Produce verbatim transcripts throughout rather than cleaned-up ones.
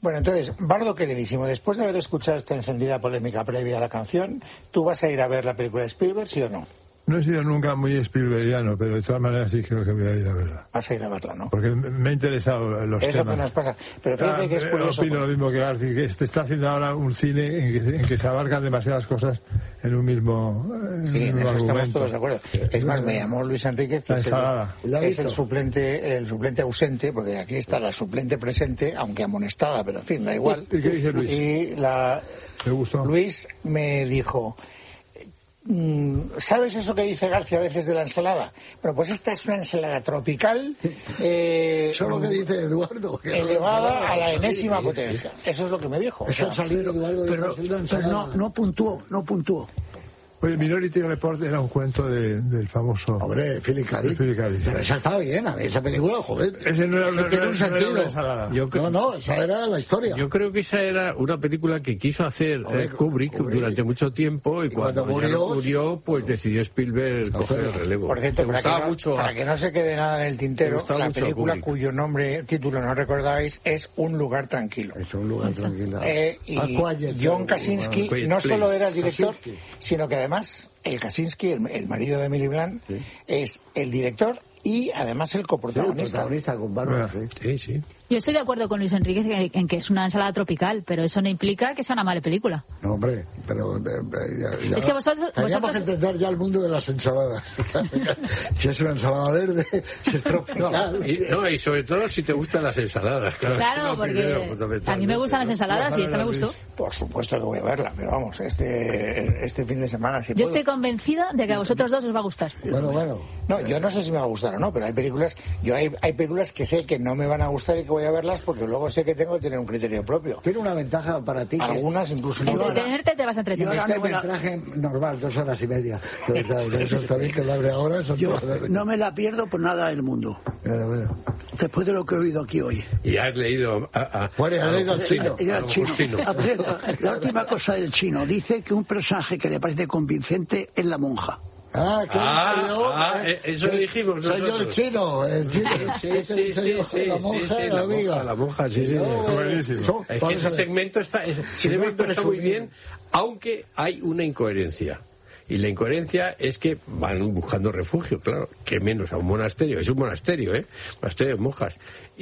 Bueno, entonces, Bardo queridísimo, después de haber escuchado esta encendida polémica previa a la canción, ¿tú vas a ir a ver la película de Spielberg, sí o no? No he sido nunca muy Spielbergiano, pero de todas maneras sí creo que voy a ir a verla. Vas a ir a verla, ¿no? Porque me ha interesado los Eso temas. que nos pasa. Pero fíjate ah, que es curioso. Opino lo mismo que García, que te está haciendo ahora un cine en que, en que se abarcan demasiadas cosas en un mismo, en Sí, un en mismo eso argumento. estamos todos de acuerdo. Es más, me llamó Luis Enríquez, que La es, ensalada. el, es el suplente el suplente ausente, porque aquí está la suplente presente, aunque amonestada, pero en fin, da igual. ¿Y qué dice Luis? Y la, ¿Te gustó? Luis me dijo... ¿Sabes eso que dice García a veces de la ensalada? Bueno, pues esta es una ensalada tropical eh, eso es lo que dice Eduardo, que elevada a la enésima potencia. Eso es lo que me dijo. Es el salir Eduardo de pero, pero no, no puntuó, no puntuó. Oye, Minority Report era un cuento de, del famoso... Hombre, Philip K. Dick. Philip K. Dick. Pero esa estaba bien, a mí esa película, joder. Ese no era, Ese no, tiene no, un no era sentido. una ensalada. Yo creo, no, no, esa era la historia. Yo creo que esa era una película que quiso hacer Hombre, eh, Kubrick, Kubrick durante mucho tiempo y, y cuando, cuando murió, ya no murió, pues decidió Spielberg no, coger el pero, relevo. Por cierto, Me para, gustaba que no, mucho para a, que no se quede nada en el tintero, gustaba la mucho a película Kubrick. cuyo nombre, título no recordáis, es Un lugar tranquilo. Es un lugar tranquilo. Eh, y John Krasinski Quiet no solo Place. era el director, Krasinski. sino que además el Krasinski, el, el marido de Emily Blunt, Sí. es el director y además el Sí, el coprotagonista. protagonista con barba, sí. Sí, sí. Yo estoy de acuerdo con Luis Enríquez en- en que es una ensalada tropical, pero eso no implica que sea una mala película. No, hombre, pero... eh, eh, ya- ya- Es que vosotros- Teníamos vosotros- que entender ya el mundo de las ensaladas. Si es una ensalada verde, si es tropical... Y, no, y sobre todo si te gustan las ensaladas. Claro, Claro, es lo primero, porque a fundamentalmente, mí me gustan las ¿no? ensaladas y esta me gustó. Por supuesto que voy a verla, pero vamos, este este fin de semana si Yo puedo. estoy convencida de que a vosotros dos os va a gustar. Bueno, bueno. No, yo no sé si me va a gustar o no, pero hay películas, yo hay, hay películas que sé que no me van a gustar y que voy a verlas porque luego sé que tengo que tener un criterio propio. Tiene una ventaja para ti. que Algunas incluso no. Entretenerte te vas a entretener. Yo ahora este no me la- metraje normal, dos horas y media. Eso está bien, que las de ahora son Yo todas de- no me la pierdo por nada del mundo. Bueno, bueno. Después de lo que he oído aquí hoy. Y has leído a, a, Bueno, has a leído al Agustino, chino. Ir a al chino. Agustino. A ver, La última cosa del chino. Dice que un personaje que le parece convincente es la monja. Ah, ¿qué Ah, soy yo? ah, Eh, eso soy- dijimos Soy yo el nosotros. chino, el chino. Sí, Ese sí, soy yo, sí, la sí, monja, sí, la la amiga. monja, la monja, sí, sí. Yo, Buenísimo. son- Es que vamos a ese ver. segmento está, ese Si no segmento está muy presumir. bien, aunque hay una incoherencia. Y la incoherencia es que van buscando refugio, claro, que menos a un monasterio. Es un monasterio, ¿eh? Monasterio de monjas.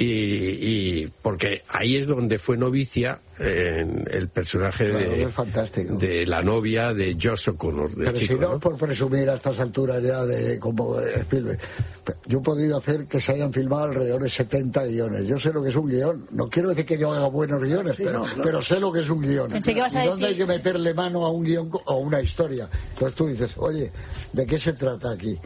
Y, y porque ahí es donde fue novicia eh, el personaje Claro, de, es fantástico. de la novia de Josh O'Connor, de Pero chico, si no, ¿no? por presumir a estas alturas ya de como de Spielberg, yo he podido hacer que se hayan filmado alrededor de setenta guiones. Yo sé lo que es un guión. No quiero decir que yo haga buenos guiones, Sí, pero, no, claro. pero sé lo que es un guión. Pensé que ibas a y dónde decir- hay que meterle mano a un guión o a una historia. Entonces tú dices, oye, ¿de qué se trata aquí?